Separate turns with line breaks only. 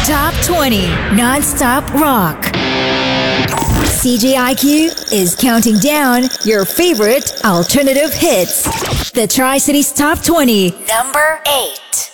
Top 20 Non-Stop Rock. CJIQ is counting down your favorite alternative hits. The Tri-Cities Top 20, number 8.